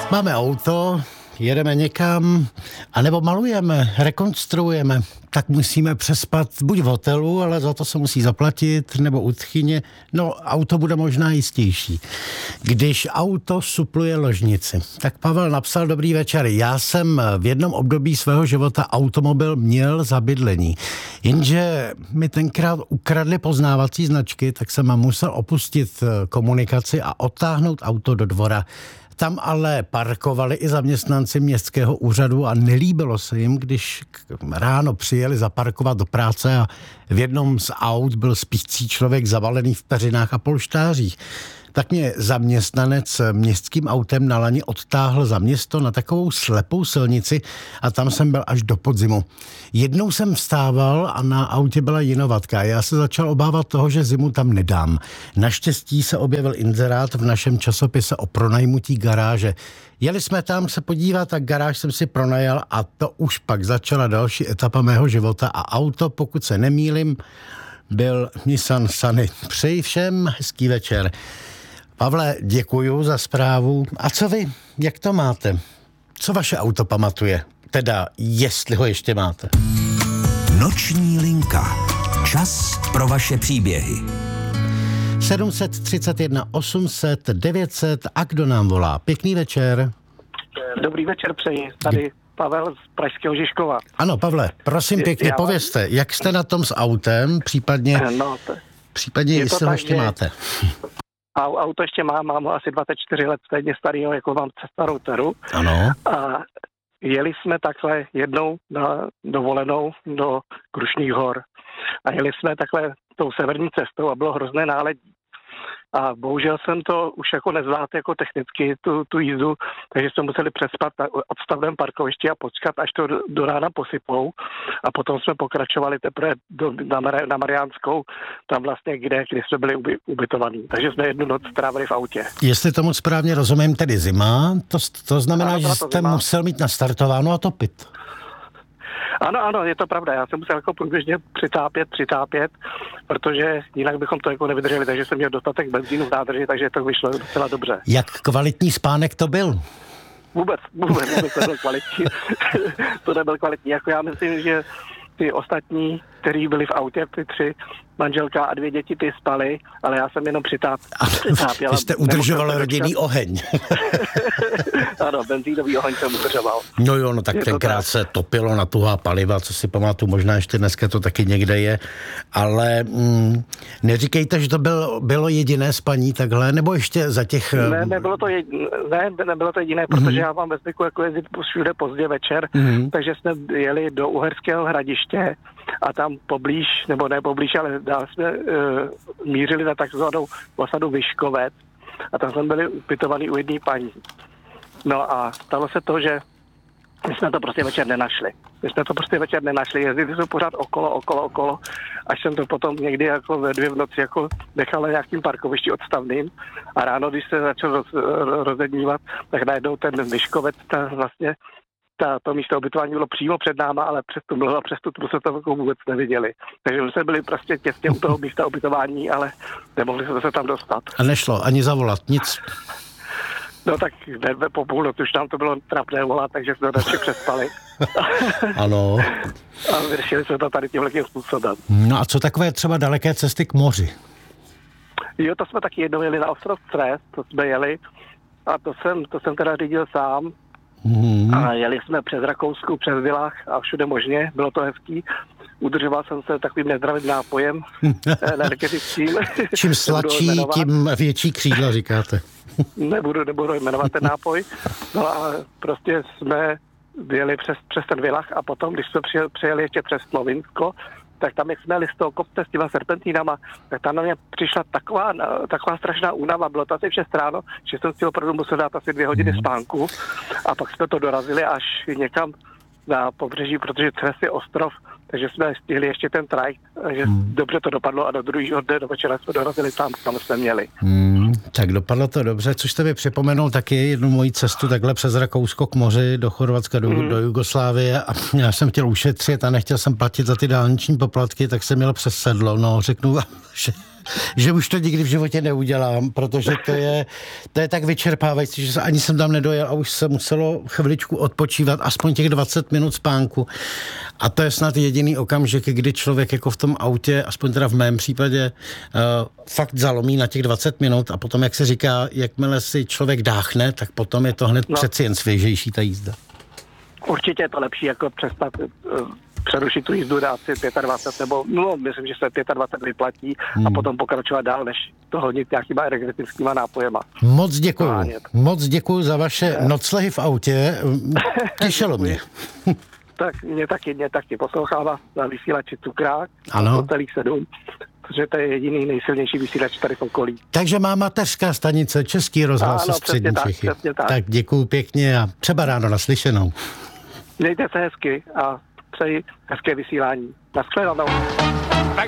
Máme auto, jedeme někam, anebo malujeme, rekonstruujeme, tak musíme přespat buď v hotelu, ale za to se musí zaplatit, nebo u tchyně. No, auto bude možná jistější. Když auto supluje ložnici. Tak Pavel napsal: dobrý večer, já jsem v jednom období svého života automobil měl za bydlení. Jenže mi tenkrát ukradli poznávací značky, tak jsem musel opustit komunikaci a odtáhnout auto do dvora. Tam ale parkovali i zaměstnanci městského úřadu a nelíbilo se jim, když ráno přijeli zaparkovat do práce a v jednom z aut byl spící člověk zavalený v peřinách a polštářích. Tak mě zaměstnanec městským autem na lani odtáhl za město na takovou slepou silnici a tam jsem byl až do podzimu. Jednou jsem vstával a na autě byla jinovatka. Já se začal obávat toho, že zimu tam nedám. Naštěstí se objevil inzerát v našem časopise o pronajmutí garáže. Jeli jsme tam se podívat a garáž jsem si pronajal a to už pak začala další etapa mého života a auto, pokud se nemýlim, byl Nissan Sunny. Přeji všem hezký večer. Pavle, děkuju za zprávu. A co vy? Jak to máte? Co vaše auto pamatuje? Teda, jestli ho ještě máte. Noční linka. Čas pro vaše příběhy. 731 800 900 a kdo nám volá? Pěkný večer. Dobrý večer přeji. Tady Pavel z Pražského Žižkova. Ano, Pavle, prosím pěkně, povězte, jak jste na tom s autem, případně jestli ho ještě máte. Auto ještě mám asi 24 let, stejně starýho, jako mám starou dceru. Ano. A jeli jsme takhle jednou na dovolenou do Krušných hor. A jeli jsme takhle tou severní cestou a bylo hrozné náledí. A bohužel jsem to už jako nezvládl jako technicky, tu jízdu, takže jsme museli přespat na odstavném parkovišti a počkat, až to do rána posypou. A potom jsme pokračovali teprve na Mariánskou, tam vlastně, kde jsme byli ubytovaní. Takže jsme jednu noc strávili v autě. Jestli tomu správně rozumím, tedy zima, to znamená, ano, že jste musel mít nastartováno a topit. Ano, je to pravda. Já jsem musel jako průběžně přitápět, protože jinak bychom to jako nevydrželi, takže jsem měl dostatek benzínu v nádrži, takže to vyšlo docela dobře. Jak kvalitní spánek to byl? Vůbec nebyl kvalitní. To nebyl kvalitní. Jako já myslím, že ty ostatní, kteří byli v autě, ty 3, manželka a 2 děti, ty spali, ale já jsem jenom přitápěl. Vy jste udržoval rodinný oheň. Ano, benzínový oheň jsem udržoval. No jo, no tak tenkrát se topilo na tuhá paliva, co si pamatuju, možná ještě dneska to taky někde je, ale neříkejte, že to bylo jediné spaní takhle, nebo ještě za těch... Ne, nebylo to jediné, protože já mám ve zvyku jako jezdit všude pozdě večer, takže jsme jeli do Uherského Hradiště a tam poblíž, nebo ne poblíž, ale dál jsme mířili na takzvanou osadu Vyškovec a tam jsme byli ubytovaní u jedné paní. No a stalo se to, že my jsme to prostě večer nenašli. Jezdili jsme pořád okolo, až jsem to potom někdy jako ve 2 v noci jako nechal na nějakým parkovišti odstavným a ráno, když se začal rozednívat, tak najednou ten Vyškovec, to místo ubytování bylo přímo před náma, ale přes tu mlhu a přes tu tmu se to jako vůbec neviděli. Takže my jsme byli prostě těsně u toho místa ubytování, ale nemohli jsme se tam dostat. A nešlo ani zavolat, nic? No tak po půlnoci už nám to bylo trapné volat, takže jsme radši přespali. Ano. A vyřešili jsme to tady tímhletím způsobem. No a co takové třeba daleké cesty k moři? Jo, to jsme taky jednou jeli na ostrov Cres, to jsme jeli a to jsem teda řídil sám. A jeli jsme přes Rakousku, přes Villach a všude možně, bylo to hezký. Udržoval jsem se takovým nezdravým nápojem energetickým. Čím sladší, tím větší křídla, říkáte. Nebudu jmenovat ten nápoj. No a prostě jsme jeli přes ten Villach a potom, když jsme přijeli ještě přes Slovinsko, tak tam, jak jsme jeli z toho kopce s těma serpentínama, tak tam na mě přišla taková strašná únava. Bylo to asi 6 ráno, že jsem si opravdu musel dát asi 2 hodiny spánku a pak jsme to dorazili až někam na pobřeží, protože Cres je ostrov, takže jsme stihli ještě ten trajekt, že dobře to dopadlo a do druhého dne do večera jsme dorazili tam, kam jsme měli. Tak dopadlo to dobře, což jste mi připomenul taky jednu moji cestu takhle přes Rakousko k moři, do Chorvatska, do Jugoslávie a já jsem chtěl ušetřit a nechtěl jsem platit za ty dálniční poplatky, tak jsem měl přes sedlo. No, řeknu vám, že že už to nikdy v životě neudělám, protože to je tak vyčerpávající, že ani jsem tam nedojel a už se muselo chviličku odpočívat, aspoň těch 20 minut spánku. A to je snad jediný okamžik, kdy člověk jako v tom autě, aspoň teda v mém případě, fakt zalomí na těch 20 minut a potom, jak se říká, jakmile si člověk dáchne, tak potom je to hned přeci jen svěžejší ta jízda. Určitě je to lepší, jako přestat přerušit tu jízdu, dát si 25, nebo myslím, že se 25 vyplatí a potom pokračovat dál, než to hodit nějakýma energetickýma nápojema. Moc děkuju za vaše noclehy v autě. Těšilo mě. Tak mě taky poslouchám na vysílači Cukrák, ano. 100,7, protože to je jediný nejsilnější vysílač tady v okolí. Takže má mateřská stanice Český rozhlas Střední Čechy. Tak děkuju pěkně a třeba ráno naslyšenou. Mějte se hezky a přeji hezké vysílání. Naschledanou.